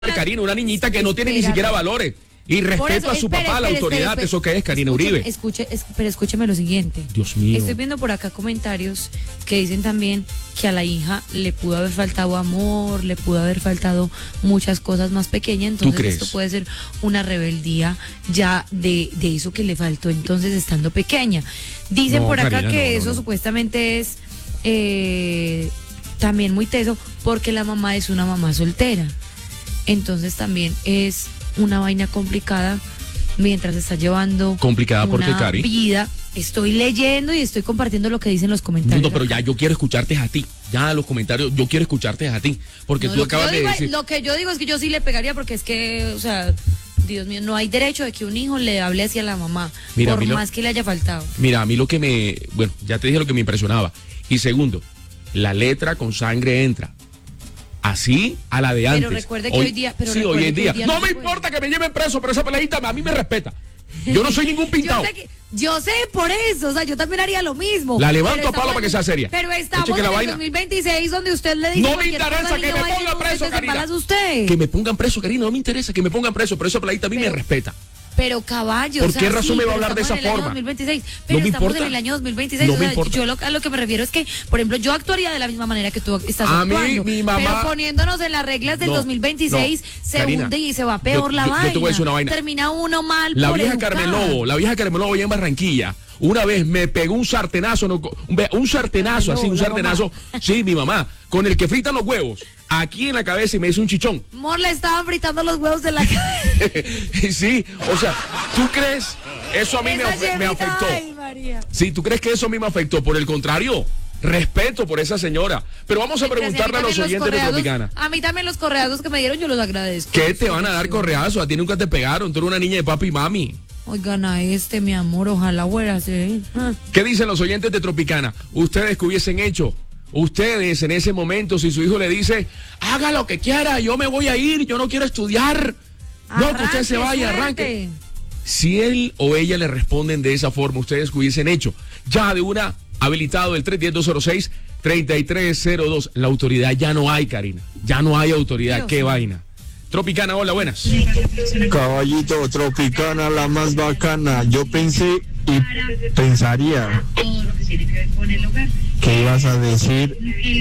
Karina, una niñita que no tiene ni siquiera valores. Y respeto a su papá, a la autoridad, ¿eso qué es, Karina Uribe? Pero escúcheme lo siguiente. Dios mío. Estoy viendo por acá comentarios que dicen también que a la hija le pudo haber faltado amor, le pudo haber faltado muchas cosas más pequeñas. Entonces crees? esto puede ser una rebeldía ya de eso que le faltó entonces estando pequeña. Dicen por acá Karina, que no, eso no. supuestamente es también muy teso porque la mamá es una mamá soltera. Entonces también es una vaina complicada mientras está llevando Complicada porque, una Cari. vida. Estoy leyendo y estoy compartiendo lo que dicen los comentarios. No, pero ya yo quiero escucharte a ti. Ya los comentarios, yo quiero escucharte a ti. Porque No, tú acabas de decir. lo que yo digo es que yo sí le pegaría porque es que, o sea, Dios mío, no hay derecho de que un hijo le hable hacia la mamá, Mira, por más que le haya faltado. Mira, a mí lo que bueno, ya te dije lo que me impresionaba. Y segundo, la letra con sangre entra. Así a la de antes. Pero recuerde que hoy día... Pero sí, recuerde hoy en que día. No se me puede. importa que me lleven preso, pero esa peladita a mí me respeta. Yo no soy ningún pintado. Yo sé por eso, o sea, yo también haría lo mismo. La levanto Pero a palo para que sea seria. Pero estamos Eche que la en el vaina. 2026 donde usted le dice No me cualquier interesa cosa al que niño, me vaya, ponga no, preso, usted se Karina. embalaza usted. Que me pongan preso, Karina, no me interesa que me pongan preso, pero esa peladita a mí me respeta. Pero caballo, ¿Por o sea, qué razón sí, me va a pero hablar de esa estamos en el forma? año 2026, No pero me estamos importa. en el año 2026. No o me sea, importa. yo a lo que me refiero es que, por ejemplo, yo actuaría de la misma manera que tú estás A mí, actuando. mi mamá- Pero poniéndonos en las reglas del No, 2026, no, se Karina, hunde y se va peor la yo vaina. te voy a decir una vaina. Termina uno mal La por vieja educar. la vieja Carmen Lobo allá en Barranquilla, una vez me pegó un sartenazo, un sartenazo, Ay, no, así, un la sartenazo, sí, mi mamá, con el que fritan los huevos, aquí en la cabeza y me hizo un chichón. Mor, le estaban fritando los huevos de la cabeza. Sí, o sea, ¿tú crees? Eso a mí me afectó. Ay, María. Sí, ¿tú crees que eso a mí me afectó? Por el contrario, respeto por esa señora. Pero vamos a preguntarle a los oyentes de Tropicana. A mí también los correazos que me dieron yo los agradezco. ¿Qué te van a dar correazos? A ti nunca te pegaron, tú eres una niña de papi y mami. Oigan a mi amor, ojalá fuera así. ¿Qué dicen los oyentes de Tropicana? ¿Ustedes qué hubiesen hecho? Ustedes en ese momento, si su hijo le dice, haga lo que quiera, yo me voy a ir, yo no quiero estudiar. No, que usted se vaya, arranque. Si él o ella le responden de esa forma, ¿ustedes qué hubiesen hecho? Ya de una, habilitado el 310-206-3302. La autoridad ya no hay, Karina. Ya no hay autoridad. Dios Qué mío. vaina. Tropicana, hola, buenas. Caballito, Tropicana, la más bacana. Yo pensé y pensaría que ibas a decir,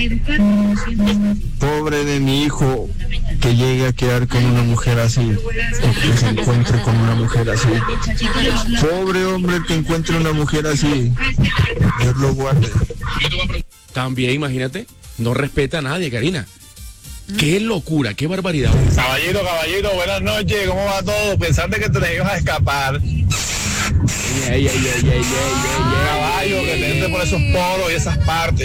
pobre de mi hijo que llegue a quedar con una mujer así, o que se encuentre con una mujer así. Pobre hombre que encuentre una mujer así. Dios lo guarde. También, imagínate, no respeta a nadie, Karina. Qué locura, qué barbaridad. Caballito, buenas noches, ¿cómo va todo? Pensando que te ibas a escapar. Caballo, que te entre por esos poros y esas partes.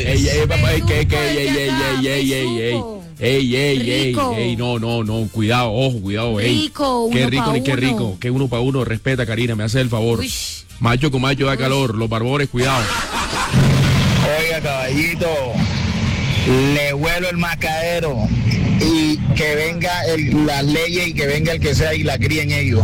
No, cuidado, ojo, cuidado, Rico, qué uno rico, pa' ni qué uno. rico, que uno para uno, respeta, Karina, me hace el favor. Uy. Macho con macho da calor, los barbones, cuidado. Oiga, caballito, le vuelo el mascadero y que venga las leyes y que venga el que sea y la críen ellos.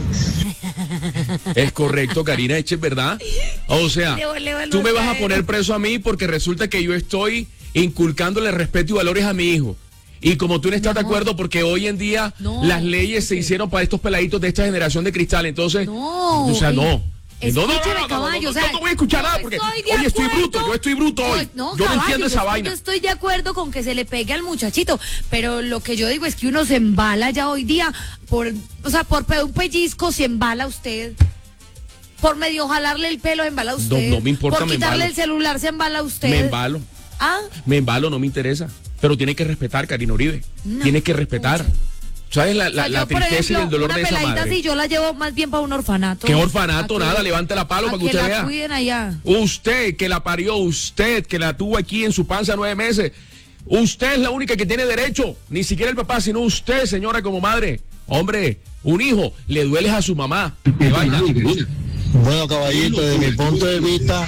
Es correcto, Karina, es verdad. O sea, Le vuelvo tú me vas a mascadero. poner preso a mí porque resulta que yo estoy inculcándole respeto y valores a mi hijo. Y como tú no estás de acuerdo porque hoy en día No, las leyes se hicieron para estos peladitos de esta generación de cristal, entonces, No, o sea, no. Escúcheme, caballo, o sea, no voy a escuchar nada yo porque estoy de hoy estoy acuerdo. bruto, yo estoy bruto hoy. No, yo no caballo, entiendo esa yo vaina. estoy de acuerdo con que se le pegue al muchachito, pero lo que yo digo es que uno se embala ya hoy día por un pellizco se embala usted. Por medio jalarle el pelo se embala usted. No me importa, por me quitarle embalo. el celular se embala usted. Me embalo, ¿Ah? no me interesa. Pero tiene que respetar, Karina Uribe. No, Tiene que respetar. ¿Sabes la O sea, yo, por tristeza y el ejemplo, dolor una de esa peladita madre? así yo la llevo más bien para un orfanato. ¿Qué orfanato? A que- Nada, levante la palo a para que usted la vea. cuiden allá. Usted que la parió, usted que la tuvo aquí en su panza 9 meses, usted es la única que tiene derecho, ni siquiera el papá, sino usted, señora, como madre. Hombre, un hijo, le dueles a su mamá. ¿Qué vaina? Bueno, caballito, desde mi punto de vista,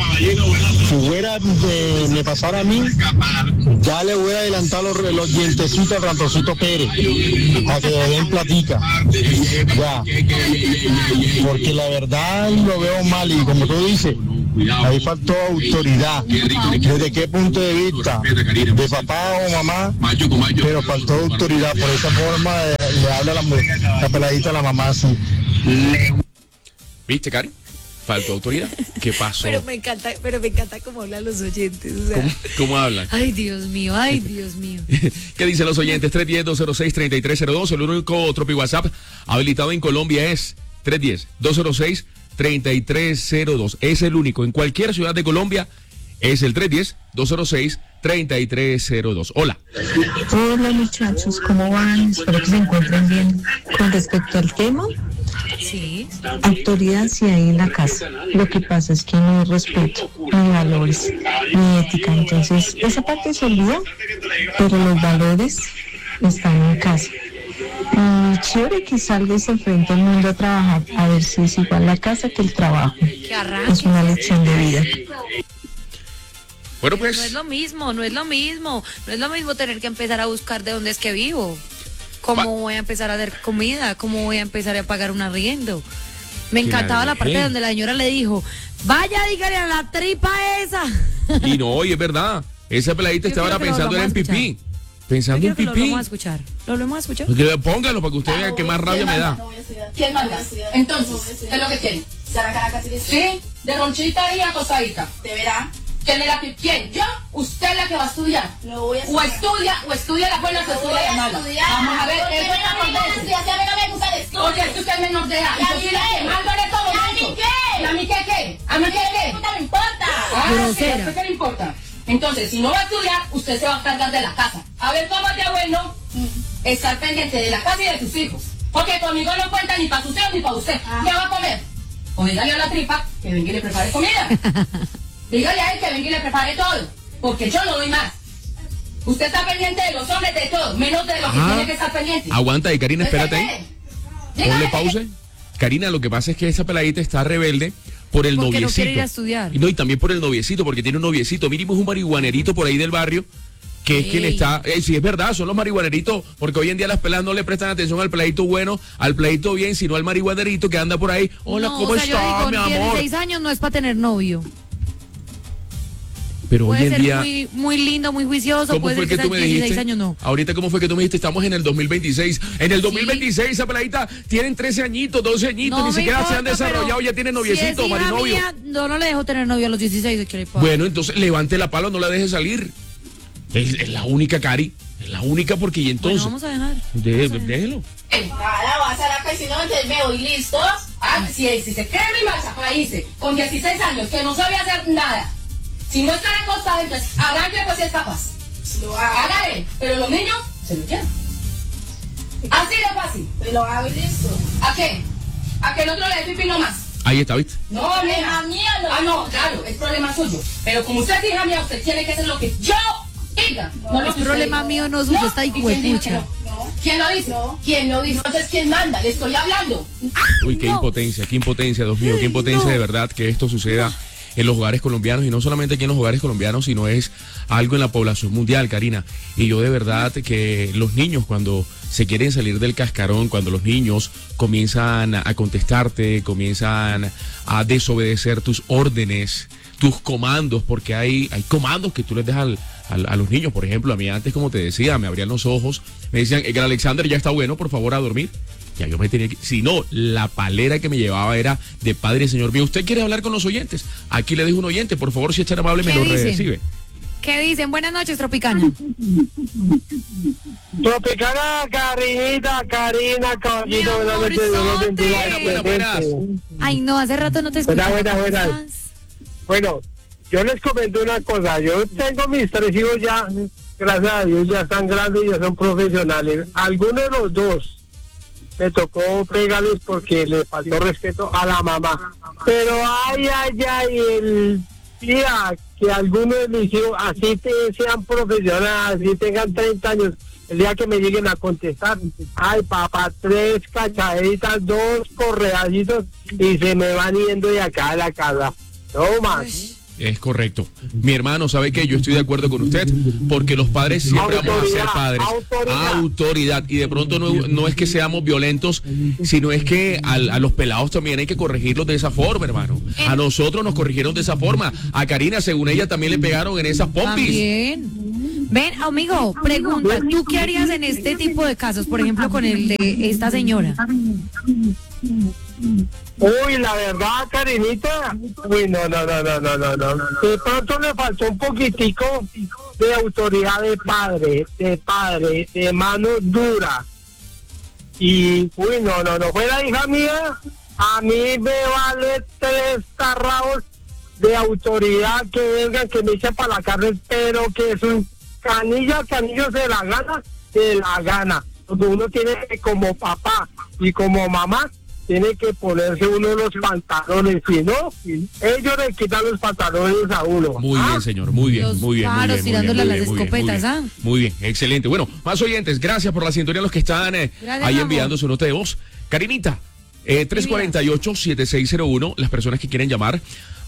si me pasara a mí, ya le voy a adelantar los dientecitos a Rantorcito Pérez, para que le den platica. Ya. Porque la verdad lo veo mal y como tú dices, Ahí faltó autoridad. ¿Desde qué punto de vista? ¿De papá o mamá? Pero faltó autoridad. Por esa forma le habla la peladita a la mamá así. ¿Viste, Cari? Faltó autoridad. ¿Qué pasó? Pero me encanta cómo hablan los oyentes. O sea, ¿Cómo hablan? Ay, Dios mío, ay, Dios mío. ¿Qué dicen los oyentes? 310-206-3302. El único Tropi WhatsApp habilitado en Colombia es 310-206-3302. Es el único. En cualquier ciudad de Colombia es el 310-206-3302. Hola. Hola muchachos, ¿cómo van? Espero que se encuentren bien. Con respecto al tema, Sí. autoridad sí hay en la casa. Lo que pasa es que no hay respeto, ni valores, ni ética. Entonces, esa parte se olvidó, pero los valores están en casa. Y chévere que salgas al frente del mundo a trabajar, a ver si es igual la casa que el trabajo. Que arranque. Es una lección de vida. Bueno, No es pues, lo mismo, no es lo mismo. No es lo mismo tener que empezar a buscar de dónde es que vivo. ¿Cómo voy a empezar a hacer comida? ¿Cómo voy a empezar a pagar un arriendo? Me Que encantaba la la parte dejé. donde la señora le dijo, vaya, dígale a la tripa esa. y no, y es verdad. Esa peladita Yo estaba quiero que lo pensando en volvamos a pipí. Yo Pensando quiero en que lo pipí. volvamos a escuchar. ¿Lo volvemos a escuchar? Póngalo para que usted vea que más rabia me da. ¿Quién manda? Entonces, ¿qué es lo que quieren? ¿Sí? De ronchita y acostadita. Te verá. ¿Quién es la que quién? ¿Yo? ¿Usted es la que va a estudiar? No voy a O estudiar. estudia las buenas o No voy estudia a las malas. estudiar. Vamos a ver, Porque eso a es mí no me la gusta estudiar, a mí no me gusta el estudio. Porque es que usted es menor de edad. ¿Y a Yo mí soy la qué? que mando de todo ¿Y a mí eso. qué? ¿Y a mí qué qué? ¿A mí qué qué? No me importa. Ah, Grosera. ¿a usted qué le importa? Entonces, si no va a estudiar, usted se va a cargar de la casa. A ver cómo es de bueno estar pendiente de la casa y de sus hijos. Porque conmigo no cuenta ni para sus hijos ni para usted. ¿Qué va a comer? O dígale a la tripa que venga y le prepare comida. Dígale a él que venga y le prepare todo. Porque yo no doy más. Usted está pendiente de los hombres, de todo, menos de lo que Ajá. tiene que estar pendiente. Aguanta y Karina, espérate ahí. Dígale Ponle que- pausa. Karina, lo que pasa es que esa peladita está rebelde por el Porque no noviecito. quiere ir a estudiar. Y no, y también por el noviecito, porque tiene un noviecito. Mínimo es un marihuanerito por ahí del barrio. Que es que le Ey. está, sí es verdad, son los marihuaneritos, porque hoy en día las peladas no le prestan atención al peladito bueno, al peladito bien, sino al marihuanerito que anda por ahí. Hola, No, ¿cómo o sea, yo estás, digo, mi amor? 16 años no es para tener novio. Pero hoy Puede en ser día, muy, muy lindo, muy juicioso, ¿cómo puede fue ser que que tú sea me 16 dijiste? años no. Ahorita, ¿cómo fue que tú me dijiste? Estamos en el 2026. En el Sí. 2026 esa peladita tienen 13 añitos, 12 añitos, ni me siquiera se importa, han desarrollado, pero ya tienen si noviecito, es hija marinovio. mía, no le dejo tener novio a los 16, ¿qué le pasa? Bueno, entonces levante la pala, no la deje salir. Es la única, Cari. Es la única porque y Bueno, entonces. vamos a dejar. Déjelo. Nada, vas a la que si no, entonces me voy listos. Ah, si se cree mi marcha, países, con 16 años, que no sabe hacer nada. Si no está acostado, entonces arranque pues si es capaz. Lo hago. Hágale, pero los niños se lo llevan. Así de fácil. Me lo hago y listo. ¿A qué? ¿A que el otro le dé pipí nomás? Ahí está, ¿viste? No, Hija nena. mía, no. Ah, no, claro, es problema suyo. Pero como usted es hija mía, usted tiene que hacer lo que yo diga. No, lo es que usted problema diga. mío, no suyo, está ¿y quién dijo que hijuepucha. no? No. ¿Quién lo dice? No. ¿Quién lo dice? Entonces, ¿quién manda? Le estoy hablando. Uy, qué impotencia, Dios mío, qué impotencia de verdad que esto suceda en los hogares colombianos y no solamente aquí en los hogares colombianos, sino es algo en la población mundial, Karina. Y yo de verdad que los niños cuando se quieren salir del cascarón, cuando los niños comienzan a contestarte, comienzan a desobedecer tus órdenes, tus comandos, porque hay comandos que tú les das a los niños. Por ejemplo, a mí antes, como te decía, me abrían los ojos, me decían, el Alexander ya está bueno, por favor, a dormir. Ya yo me tenía que... Si no, la palera que me llevaba era de Padre Señor mío. ¿Usted quiere hablar con los oyentes? Aquí le dejo un oyente, por favor, si es tan amable, me ¿Qué lo dicen? recibe. ¿Qué dicen? Buenas noches, Tropicana. Tropicana, Karinita, Karina, caballito, Mi buenas noches, Dios los bendiga. amorzote. Buenas. Ay, no, hace rato no te escuchaba. Buenas, ¿Cómo buenas. estás? Bueno, yo les comento una cosa, yo tengo mis 3 hijos ya, gracias a Dios, ya están grandes y ya son profesionales. Algunos de los dos me tocó pegarles porque les faltó respeto a la mamá. Pero ay, el día que algunos de mis hijos, así sean profesionales, así tengan 30 años, el día que me lleguen a contestar, ay papá, 3 cachaditas, 2 correacitos y se me van yendo de acá a la casa. No más. Es correcto. Mi hermano, ¿sabe qué? Yo estoy de acuerdo con usted, porque los padres siempre vamos a ser padres. Autoridad. Y de pronto no es que seamos violentos, sino es que a los pelados también hay que corregirlos de esa forma, hermano. A nosotros nos corrigieron de esa forma. A Karina, según ella, también le pegaron en esas pompis. También. Ven, amigo, pregunta, ¿tú qué harías en este tipo de casos? Por ejemplo, con el de esta señora. Uy, la verdad, Karinita, uy, no. De pronto le faltó un poquitico de autoridad de padre, de mano dura. Y, uy, no, fue la hija mía, a mí me vale 3 tarrados de autoridad que vengan, que me echen para la cárcel, pero que sus canillos se la gana. Porque uno tiene que, como papá y como mamá, tiene que ponerse uno los pantalones, si no, ellos le quitan los pantalones a uno. Muy bien, señor, muy bien. Claro, tirándole a las escopetas, ¿ah? Muy bien, excelente. Bueno, más oyentes, gracias por la sintonía, los que están ahí enviando su nota de voz. Karinita, 348-7601, las personas que quieren llamar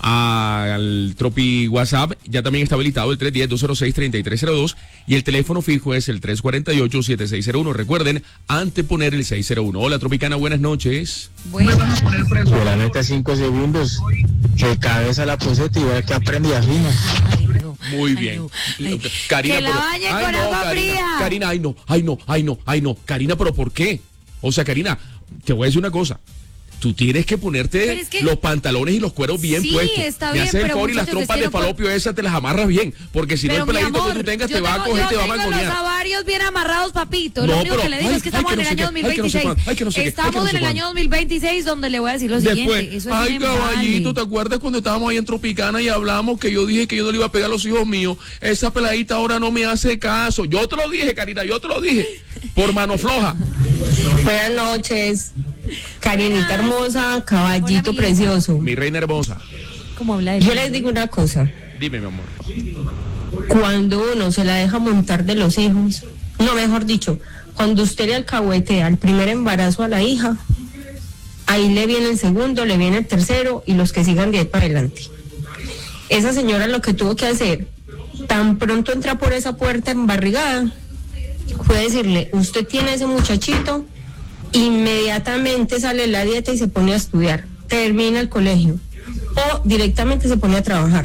al Tropi WhatsApp, ya también está habilitado el 310-206-3302 y el teléfono fijo es el 348-7601. Recuerden, anteponer el 601. Hola, Tropicana, buenas noches. Bueno. De la neta 5 segundos, de cabeza la poseta y ver que aprendí a fino. Muy bien. Karina, que la bañe con agua fría. Karina, ay no. Karina, ¿pero por qué? O sea, Karina, te voy a decir una cosa. Tú tienes que ponerte los pantalones y los cueros bien puestos. Está bien, pero y las trompas de falopio esas te las amarras bien, porque si no el peladito que tú tengas te va a coger, te va a mangonear. Los ovarios bien amarrados, papito. Lo único que le digo es que estamos en el año 2026. Estamos en el año 2026 donde le voy a decir lo siguiente. Eso es caballito, ¿te acuerdas cuando estábamos ahí en Tropicana y hablamos que yo dije que yo no le iba a pegar a los hijos míos? Esa peladita ahora no me hace caso. Yo te lo dije, Karina, por mano floja. Buenas noches. Karinita hermosa, caballito precioso. Mi reina hermosa. ¿Cómo habla de Yo les digo una cosa. Dime, mi amor. Cuando uno se la deja montar de los hijos, no, mejor dicho, cuando usted le alcahuetea el primer embarazo a la hija, ahí le viene el segundo, le viene el tercero y los que sigan de ahí para adelante. Esa señora lo que tuvo que hacer, tan pronto entra por esa puerta embarrigada, fue decirle, usted tiene ese muchachito, inmediatamente sale de la dieta y se pone a estudiar, termina el colegio o directamente se pone a trabajar.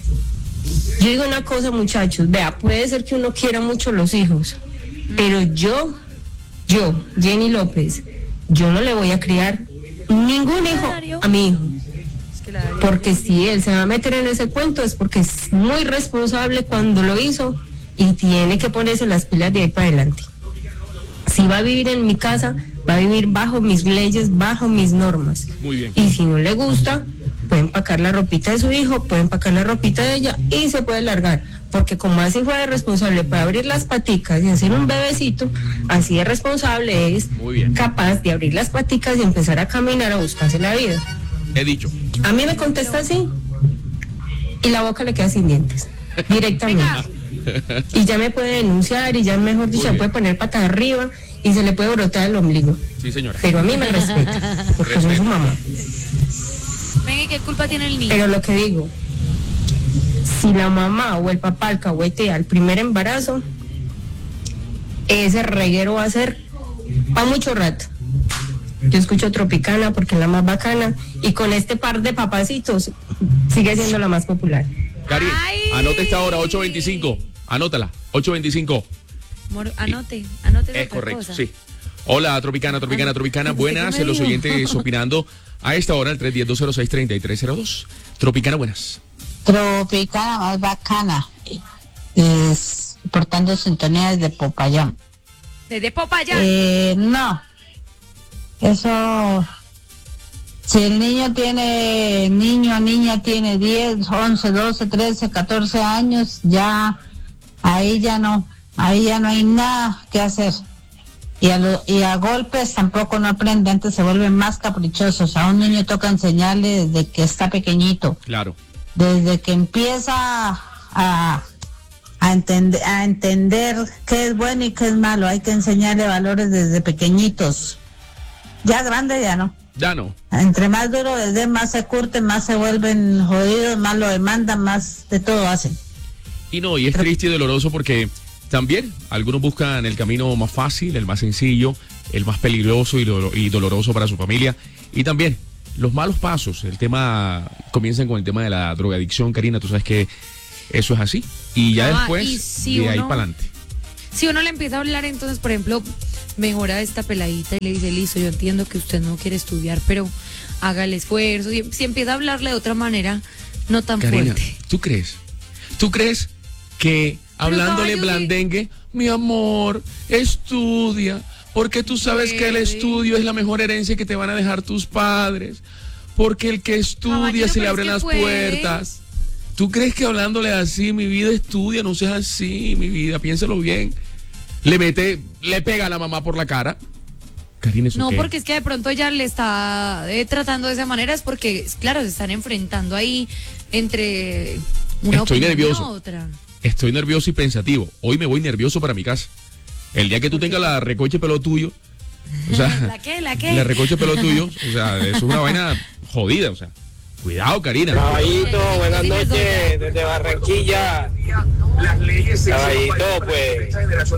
Yo digo una cosa, muchachos, vea, puede ser que uno quiera mucho los hijos, pero yo, Jenny López, yo no le voy a criar ningún hijo a mi hijo, porque si él se va a meter en ese cuento es porque es muy responsable cuando lo hizo y tiene que ponerse las pilas de ahí para adelante. Si va a vivir en mi casa, va a vivir bajo mis leyes, bajo mis normas. Muy bien. Y si no le gusta, puede empacar la ropita de su hijo, puede empacar la ropita de ella y se puede largar. Porque como así fue de responsable para abrir las paticas y hacer un bebecito, así de responsable es capaz de abrir las paticas y empezar a caminar a buscarse la vida. He dicho. A mí me contesta así y la boca le queda sin dientes, directamente. Y ya me puede denunciar y ya mejor dicho, puede poner patas arriba y se le puede brotar el ombligo. Sí, señora. Pero a mí me respeta, porque soy su mamá. Venga, ¿qué culpa tiene el niño? Pero lo que digo, si la mamá o el papá alcahuetea al primer embarazo, ese reguero va a ser para mucho rato. Yo escucho Tropicana porque es la más bacana y con este par de papacitos sigue siendo la más popular. Cari, anote esta hora, 8:25. Anótala, 8:25. Anote. Es correcto, cosa. Sí. Hola, Tropicana. Buenas, los oyentes opinando a esta hora, el 310-206-3302. Tropicana, buenas. Tropicana más bacana. Portando sintonía desde Popayán. ¿Desde Popayán? No. Eso... Si el niño o niña tiene 10, 11, 12, 13, 14 años, ya ahí ya no hay nada que hacer. Y a golpes tampoco no aprende, antes se vuelven más caprichosos. A un niño toca enseñarle desde que está pequeñito. Claro. Desde que empieza a entender qué es bueno y qué es malo. Hay que enseñarle valores desde pequeñitos. Ya grande ya no. Ya no. Entre más duro les den, más se curten, más se vuelven jodidos, más lo demandan, más de todo hacen. Y no, y es triste y doloroso porque también algunos buscan el camino más fácil, el más sencillo, el más peligroso y doloroso para su familia. Y también los malos pasos. El tema, comienzan con el tema de la drogadicción, Karina, tú sabes que eso es así. Y ya después, y si de ahí uno- para adelante. Si uno le empieza a hablar, entonces, por ejemplo, mejora a esta peladita y le dice, listo, yo entiendo que usted no quiere estudiar, pero haga el esfuerzo. Y si empieza a hablarle de otra manera, no tan Karina, fuerte. ¿tú crees? ¿Tú crees que hablándole caballo, blandengue, mi amor, estudia, porque tú sabes que el Bebé. estudio es la mejor herencia que te van a dejar tus padres, porque el que estudia Caballero, se le pero abren es que las puede. puertas? ¿Tú crees que hablándole así, mi vida, estudia, no seas así, mi vida, piénsalo bien? Le pega a la mamá por la cara. Karina, ¿eso No, qué? porque es que de pronto ella le está tratando de esa manera, es porque, claro, se están enfrentando ahí entre una Estoy opinión nervioso. y otra. Estoy nervioso y pensativo. Hoy me voy nervioso para mi casa. El día que tú tengas la recoche pelo tuyo, o sea, ¿La qué? la recoche pelo tuyo, o sea, eso es una vaina jodida, o sea, cuidado, Karina. Caballito, buenas noches desde Barranquilla. Caballito, pues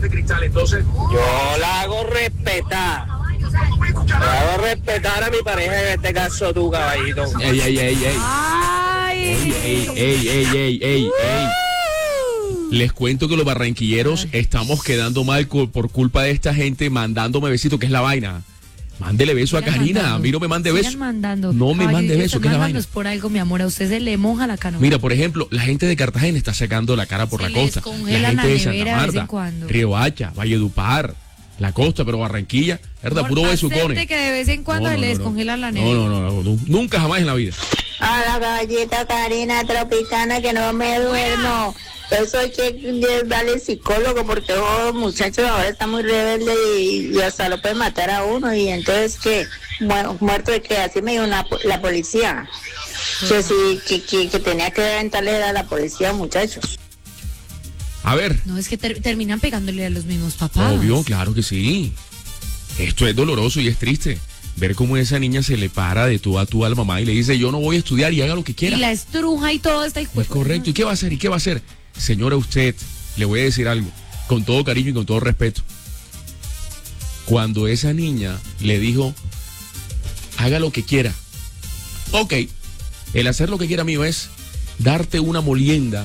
yo la hago respetar. La hago respetar a mi pareja, en este caso tú, caballito. Ey, ey, ey, ey. ¡Ay! Ey, ey, ey, ey, ey, ey. Les cuento que los barranquilleros estamos quedando mal por culpa de esta gente mandándome besitos, que es la vaina. Mándele beso a Sigan Karina, mandando. a mí no me mande Sigan beso. mandando. No me Caballo, mande ellos beso, están que es la vaina. mandándonos por algo, mi amor, a usted se le moja la canoa. Mira, por ejemplo, la gente de Cartagena está sacando la cara por Se la les costa. congela La gente la de Santa nevera de vez en Marta, cuando. Río Hacha, Valledupar, la costa, pero Barranquilla, ¿verdad? Puro besucones. Acepte que de vez en cuando No, no, le no, no. descongela la nevera. No, nunca jamás en la vida. A la caballita Karina Tropicana, que no me duermo. Eso hay que darle psicólogo, porque los muchachos ahora están muy rebeldes y hasta lo pueden matar a uno. Y entonces, que muerto de que así me dijo la policía. Que sí, que tenía que aventarle a la policía, muchachos. A ver, No, es que terminan pegándole a los mismos papás. obvio, claro que sí. Esto es doloroso y es triste. Ver cómo esa niña se le para de tú a tú a la mamá y le dice, yo no voy a estudiar y haga lo que Y quiera. la estruja y todo está hijo de Es correcto. ¿Y qué va a hacer? ¿Y qué va a hacer? Señora, usted, le voy a decir algo, con todo cariño y con todo respeto. Cuando esa niña le dijo, haga lo que quiera. Ok, el hacer lo que quiera mío es darte una molienda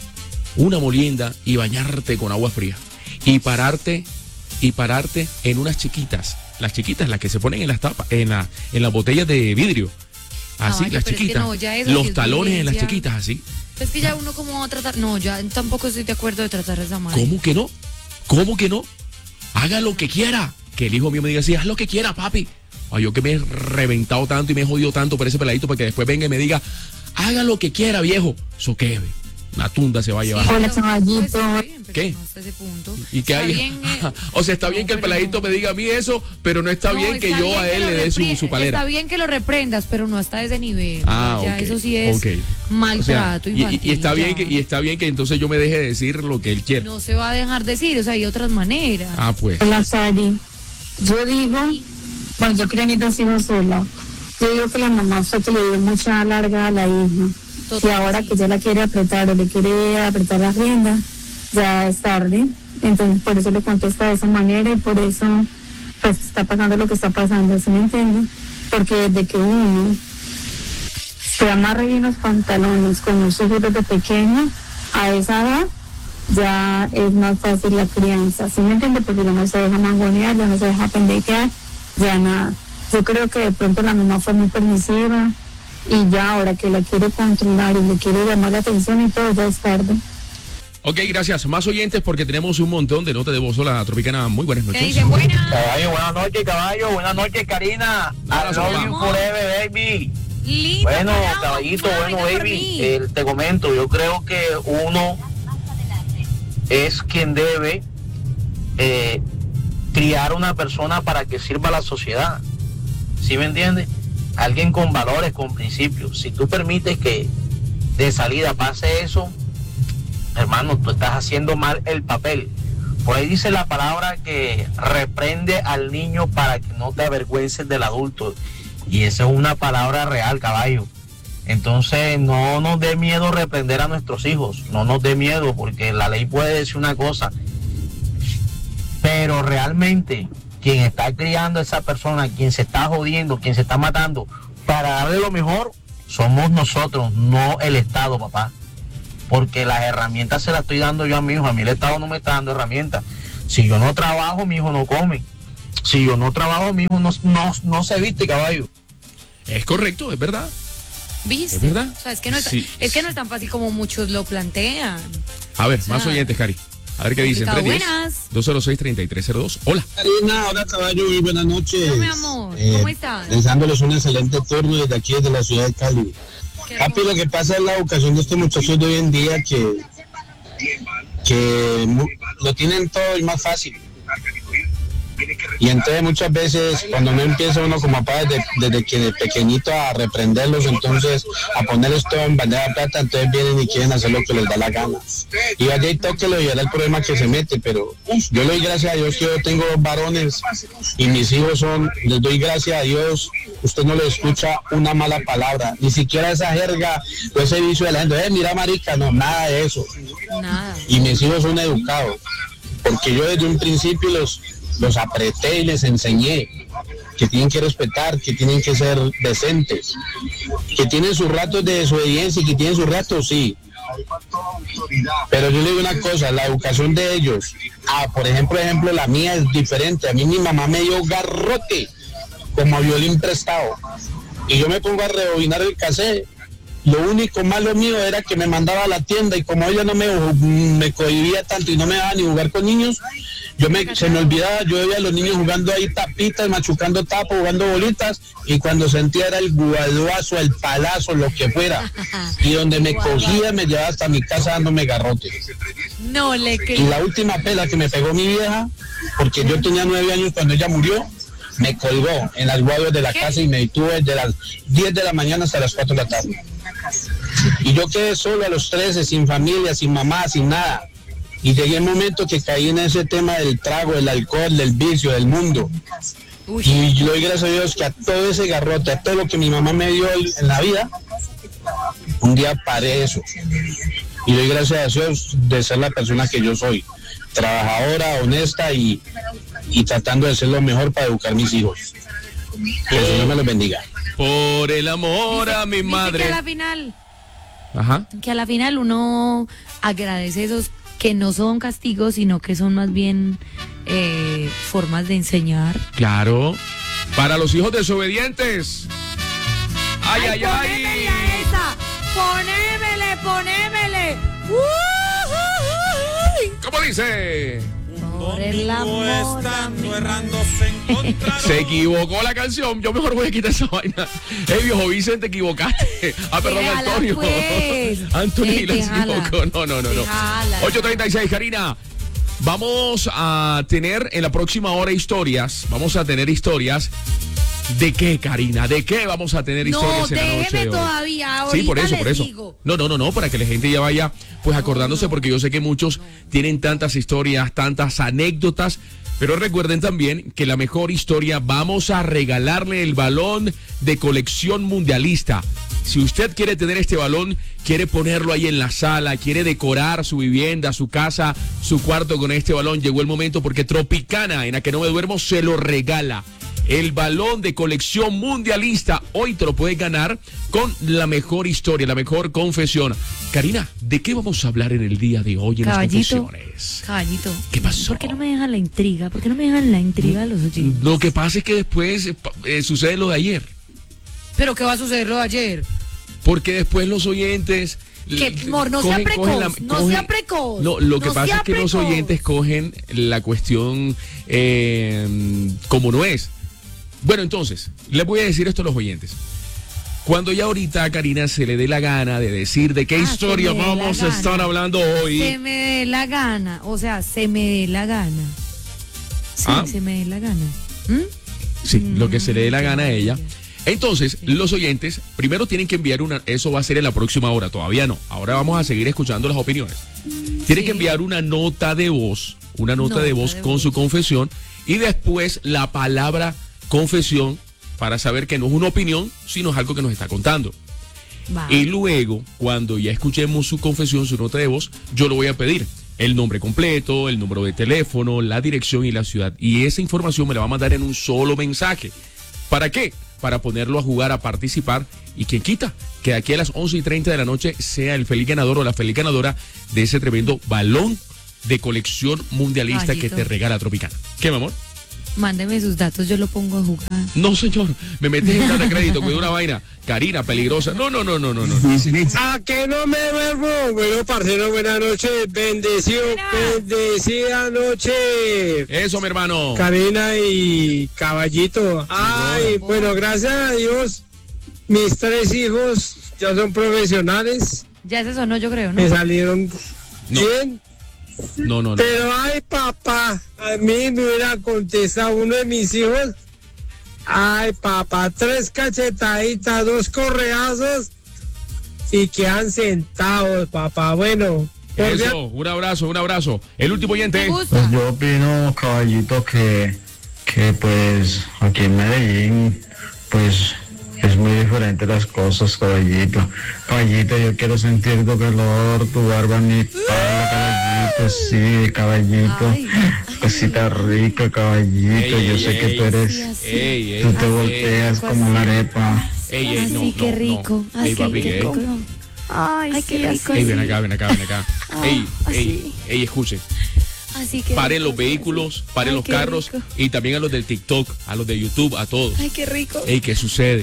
y bañarte con agua fría. Y pararte en unas chiquitas. Las chiquitas, las que se ponen en las tapas, en las botellas de vidrio. Así, Caballo, las pero es que chiquitas. no, ya eso sí Los es talones en las violencia. chiquitas, así. Es que ya uno como va a tratar. No, ya tampoco estoy de acuerdo de tratar de esa manera. ¿Cómo que no? ¿Cómo que no? Haga lo que quiera. Que el hijo mío me diga así, haz lo que quiera, papi. Ay, yo que me he reventado tanto y me he jodido tanto por ese peladito, para que después venga y me diga, haga lo que quiera, viejo. Eso qué, una tunda se va a llevar. Sí, Hola, no, caballito. pues, está bien, pero ¿Qué? no hasta ese punto. Y que Está hay, bien, o sea, está bien no, que el pero peladito no. me diga a mí eso, pero no está No, bien que está yo bien a que él lo le dé su palera. Está bien que lo reprendas, pero no hasta ese nivel. Ah, ya ok, eso sí es ok. O sea, maltrato infantil. y está bien ya. y está bien que entonces yo me deje decir lo que él quiere. No se va a dejar decir, o sea, hay otras maneras. Ah, pues. Hola, Sari. Yo digo, bueno, yo crié mis 2 hijos sola. Yo digo que la mamá fue que le dio mucha larga a la hija. Total, Y ahora sí. que ya la quiere apretar o le quiere apretar la rienda, ya es tarde. Entonces, por eso le contesta de esa manera y por eso, pues, está pasando lo que está pasando, ¿sí me entiende? Porque desde que uno se amarra bien los pantalones con los hijos desde pequeño, a esa edad, ya es más fácil la crianza, ¿sí me entiende? Porque ya no se deja mangonear, ya no se deja pendejear, ya nada. Yo creo que de pronto la mamá fue muy permisiva y ya ahora que la quiere controlar y le quiere llamar la atención y todo, ya es tarde. Ok, gracias. Más oyentes porque tenemos un montón de notas de voz. Hola, Tropicana. Muy buenas ¿Qué noches. dicen? Buena. Caballo, buenas noches, caballo. Buenas noches, Karina. Abrazo, I love you papá. forever, baby. Lindo, Bueno, carajo, caballito, mami, bueno, ven por baby. mí. Te comento, yo creo que uno es quien debe criar una persona para que sirva a la sociedad. ¿Sí me entiendes? Alguien con valores, con principios. Si tú permites que de salida pase eso, hermano, tú estás haciendo mal el papel. Por ahí dice la palabra que reprende al niño para que no te avergüences del adulto. Y esa es una palabra real, caballo. Entonces, no nos dé miedo reprender a nuestros hijos, no nos dé miedo, porque la ley puede decir una cosa, pero realmente quien está criando a esa persona, quien se está jodiendo, quien se está matando, para darle lo mejor, somos nosotros, no el Estado, papá. Porque las herramientas se las estoy dando yo a mi hijo, a mí el Estado no me está dando herramientas. Si yo no trabajo, mi hijo no come. Si yo no trabajo, mi hijo no se viste, caballo. Es correcto, es verdad. ¿Viste? ¿Es verdad? O sea, es que no es, Sí. es que no es tan fácil como muchos lo plantean. A ver, O sea, más oyentes, Cari. A ver qué dicen. complicado. 310-206-3302. Hola. Karina, hola caballo, muy buenas noches. No, mi amor, ¿cómo estás? Deseándoles un excelente turno desde aquí, desde la ciudad de Cali. Papi, lo que pasa es la educación de estos muchachos de hoy en día que lo tienen todo y más fácil. Y entonces muchas veces cuando no empieza uno como papá desde que de pequeñito a reprenderlos, entonces a ponerles todo en bandeja de plata, entonces vienen y quieren hacer lo que les da la gana. Y vaya y tóquelo y verá el problema que se mete, pero yo le doy gracias a Dios que yo tengo 2 varones y mis hijos les doy gracias a Dios, usted no le escucha una mala palabra, ni siquiera esa jerga o ese vicio de la gente, mira marica, no, nada de eso. Nada. Y mis hijos son educados, porque yo desde un principio los apreté y les enseñé que tienen que respetar, que tienen que ser decentes, que tienen sus ratos de desobediencia y que tienen sus ratos, sí. Pero yo le digo una cosa, la educación de ellos, por ejemplo, la mía es diferente. A mí mi mamá me dio garrote como violín prestado y yo me pongo a rebobinar el cassette. Lo único malo mío era que me mandaba a la tienda y como ella no me cohibía tanto y no me dejaba ni jugar con niños, se me olvidaba, yo veía a los niños jugando ahí tapitas, machucando tapos, jugando bolitas, y cuando sentía era el guaduazo, el palazo, lo que fuera. Y donde me cogía, me llevaba hasta mi casa dándome garrote. No le Y creo. la última pela que me pegó mi vieja, porque yo tenía 9 años cuando ella murió, me colgó en las guaduas de la casa y me detuvo desde las 10 de la mañana hasta las 4 de la tarde. Y yo quedé solo a los 13, sin familia, sin mamá, sin nada. Y llegué el momento que caí en ese tema del trago, del alcohol, del vicio, del mundo. Y yo doy gracias a Dios que a todo ese garrote, a todo lo que mi mamá me dio en la vida, un día paré eso. Y doy gracias a Dios de ser la persona que yo soy. Trabajadora, honesta y tratando de ser lo mejor para educar a mis hijos. Que el Señor me los bendiga. Por el amor a mi Dice madre. que a la final uno agradece esos que no son castigos, sino que son más bien formas de enseñar. Claro. Para los hijos desobedientes. Ay, ay, ay. Ponémele a esa. Ponémele. ¿Cómo dice? Por el amor a mi Se equivocó la canción. Yo mejor voy a quitar esa vaina. Viejo Vicente, equivocaste. Perdón, Déjala, Antonio. pues. Antonio la Déjala. equivocó. No. Déjala. 8:36, Karina. Vamos a tener en la próxima hora historias. Vamos a tener historias. ¿De qué, Karina? ¿De qué vamos a tener historias en la noche déjeme de hoy? todavía. Sí, por ahorita eso. les digo. No, para que la gente ya vaya pues acordándose, porque yo sé que muchos tienen tantas historias, tantas anécdotas, pero recuerden también que la mejor historia, vamos a regalarle el balón de colección mundialista. Si usted quiere tener este balón, quiere ponerlo ahí en la sala, quiere decorar su vivienda, su casa, su cuarto con este balón, llegó el momento, porque Tropicana, en la que no me duermo, se lo regala. El balón de colección mundialista. Hoy te lo puedes ganar con la mejor historia, la mejor confesión. Karina, ¿de qué vamos a hablar en el día de hoy en Caballito, las confesiones? Caballito. ¿Qué pasó? ¿Por qué no me dejan la intriga? ¿Por qué no me dejan la intriga de los oyentes? Lo que pasa es que después sucede lo de ayer. ¿Pero qué va a suceder lo de ayer? Porque después los oyentes... Que, amor, no sea precoz, no sea precoz. No, lo que no pasa sea es que los precoz. oyentes cogen la cuestión como no es. Bueno, entonces, les voy a decir esto a los oyentes. Cuando ya ahorita a Karina se le dé la gana de decir de qué historia se me dé la vamos a gana. estar hablando hoy. Se me dé la gana, o sea, se me dé la gana. Sí, se me dé la gana. Sí, lo que se le dé la gana a ella. Entonces, los oyentes primero tienen que enviar eso va a ser en la próxima hora, todavía no. Ahora vamos a seguir escuchando las opiniones. Tienen que enviar una nota de voz, con su confesión, y después la palabra confesión para saber que no es una opinión, sino es algo que nos está contando. Vale. Y luego, cuando ya escuchemos su confesión, su nota de voz, yo le voy a pedir el nombre completo, el número de teléfono, la dirección y la ciudad. Y esa información me la va a mandar en un solo mensaje. ¿Para qué? Para ponerlo a jugar, a participar. Y quien quita que de aquí a las 11:30 de la noche sea el feliz ganador o la feliz ganadora de ese tremendo balón de colección mundialista Caballito. que te regala Tropicana. ¿Qué, mi amor? Mándeme sus datos, yo lo pongo a jugar. No, señor, me metes en plata de crédito, cuidado una vaina. Karina, peligrosa. No. ¿A que no me duermo? Bueno, parcero, buenas noches. Bendecida noche. Eso, mi hermano. Karina y Caballito. Ay, bueno, gracias a Dios, mis 3 hijos ya son profesionales. Ya se sonó, yo creo, ¿no? Me salieron No. bien. No. Pero ay, papá, a mí me hubiera contestado uno de mis hijos. Ay, papá, 3 cachetaditas, 2 correazos y quedan sentados, papá. Bueno, Eso, un abrazo. El último oyente. Me gusta. Pues yo opino, Caballito, que pues aquí en Medellín, pues es muy diferente las cosas, Caballito. Caballito, yo quiero sentir tu calor, tu barba en mi espalda, Caballito, sí, Caballito. Ay. Cosita rica, Caballito, Ey, yo ey, sé que ey. tú eres, Ey, tú te ey, volteas como una arepa. Ey, Así no, que no, rico. no. Ey, Así papi, que rico. Ay, qué rico. Ey, ven acá. Ey, así. escuchen. Así que Paren rico, los vehículos, paren Ay, los qué carros rico. y también a los del TikTok, a los de YouTube, a todos. Ay, qué rico. Ey, ¿qué sucede?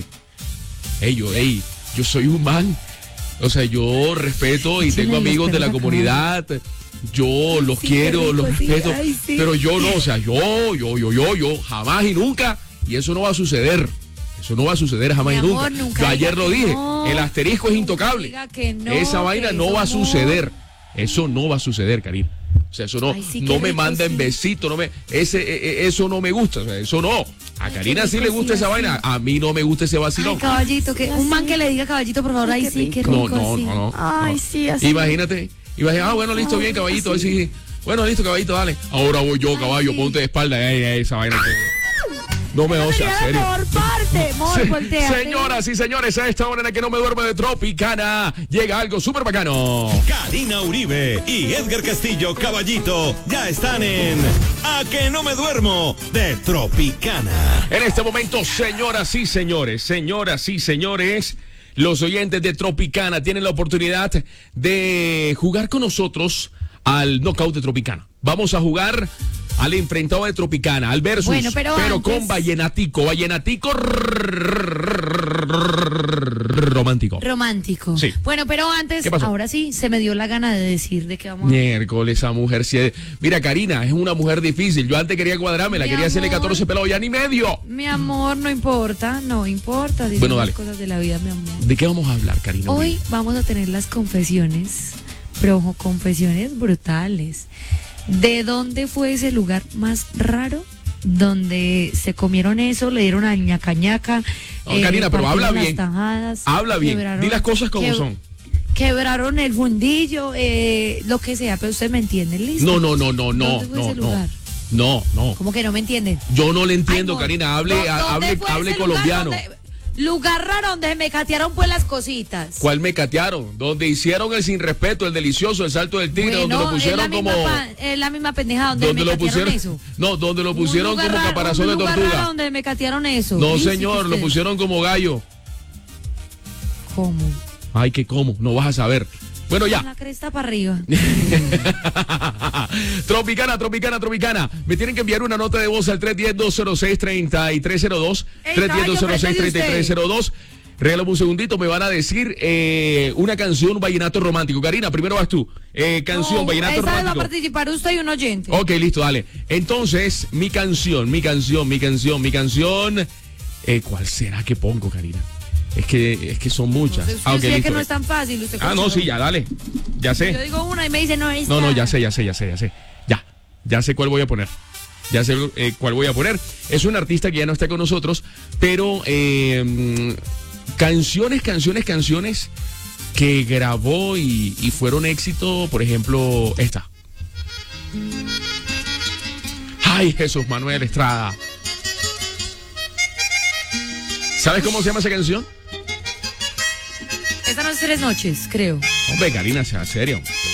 Yo soy un man. O sea, yo respeto y Échale tengo los amigos de la perros acá. comunidad. Yo los Sí, quiero, qué rico, los sí. respeto. Ay, sí. Pero yo no, o sea, yo, jamás y nunca. Y eso no va a suceder. Eso no va a suceder jamás Mi y nunca. amor, nunca Yo ayer diga lo que dije. no. El asterisco es intocable. Diga que no, Esa vaina que no eso va a no. suceder. Eso no va a suceder, Karina. O sea, eso no, Ay, sí, qué no me rico, manda en sí. besito, eso no me gusta, o sea, eso no. A Karina qué sí rico, le gusta sí, esa así. vaina, a mí no me gusta ese Ay, vacilón. caballito, que un man que le diga caballito, por favor, ay, sí, qué rico. No. Ay, sí, así. Imagínate, bueno, listo, bien, caballito, ahí sí. Bueno, listo, caballito, dale. Ahora voy yo, caballo, sí. ponte de espalda, esa vaina. No me osa, Mira, serio. por parte, amor, volteate. Señoras y señores, a esta hora en la que no me duermo de Tropicana, llega algo súper bacano. Karina Uribe y Edgar Castillo Caballito ya están en A que no me duermo de Tropicana. En este momento, señoras y señores, los oyentes de Tropicana tienen la oportunidad de jugar con nosotros al knockout de Tropicana. Vamos a jugar al enfrentado de Tropicana, al versus, Bueno, pero con antes- vallenatico romántico. Romántico. Sí. Bueno, pero antes, ¿Qué pasó? ahora sí, se me dio la gana de decir de qué vamos a... Miércoles, esa mujer. Mira, Karina, es una mujer difícil. Yo antes quería cuadrarme, la Mi quería hacerle amor. 14 pelados, ya ni medio. Mi amor, no importa. Dicen Bueno, dale. las cosas de la vida, mi amor. ¿De qué vamos a hablar, Karina? Hoy vamos a tener las confesiones, pero ojo, confesiones brutales. ¿De dónde fue ese lugar más raro? Donde se comieron eso, le dieron a ñaca. No, Karina, pero habla partieron las bien. tajadas, Habla bien, quebraron- di las cosas como son. Quebraron el fundillo, lo que sea, pero usted me entiende, ¿listo? No. ¿Dónde fue ese lugar? No. ¿Cómo que no me entienden? Yo no le entiendo, Ay, amor, Karina. Hable ¿dónde fue ese colombiano. lugar raro donde me catearon pues las cositas. ¿Cuál me catearon? Donde hicieron el sin respeto, el delicioso, el salto del tigre, donde lo pusieron como. Es la misma pendeja donde Donde me lo catearon pusieron. eso. No, donde lo pusieron Un lugar como raro, caparazón de un lugar raro tortuga. donde me catearon eso. No, Dice señor, que lo usted- pusieron como gallo. ¿Cómo? Ay, que cómo, no vas a saber. Bueno, Con ya. la cresta para arriba. Tropicana. Me tienen que enviar una nota de voz al 310-206-3302. Ey, 310-206-3302. Regálame un segundito, me van a decir una canción vallenato romántico. Karina, primero vas tú. Canción No, vallenato esa va a romántico. participar usted y un oyente. Ok, listo, dale. Entonces, mi canción. ¿Cuál será que pongo, Karina? Es que son muchas. Usted Ok, sé que listo. no es tan fácil. Usted Ah, no, conoce. sí, ya, dale. Ya Yo sé. digo una y me dice, no, es No, ya sé. Ya sé cuál voy a poner. Ya sé cuál voy a poner. Es un artista que ya no está con nosotros, pero canciones que grabó y fueron éxito, por ejemplo, esta. Ay, Jesús Manuel Estrada. ¿Sabes cómo se llama esa canción? Esta no es 3 noches, creo. Hombre, Karina, sea serio.